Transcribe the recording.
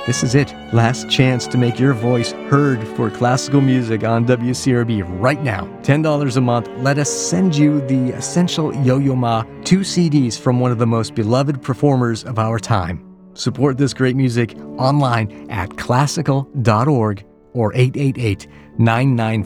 This is it. Last chance to make your voice heard for classical music on WCRB right now. $10 a month. Let us send you the Essential Yo-Yo Ma, 2 CDs from one of the most beloved performers of our time. Support this great music online at classical.org or 888-994